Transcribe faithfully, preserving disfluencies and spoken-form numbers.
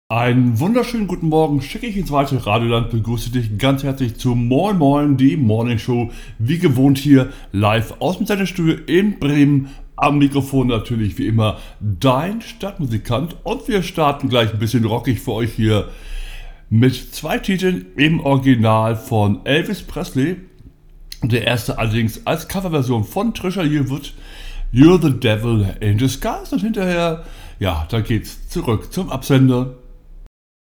Einen wunderschönen guten Morgen, schicke ich ins weite Radioland, begrüße dich ganz herzlich zu Moin Moin, die Morning Show, wie gewohnt hier live aus dem Sendestudio in Bremen, am Mikrofon natürlich wie immer dein Stadtmusikant und wir starten gleich ein bisschen rockig für euch hier mit zwei Titeln im Original von Elvis Presley, der erste allerdings als Coverversion von Trisha Yearwood, You're the Devil in Disguise und hinterher, ja, da geht's zurück zum Absender.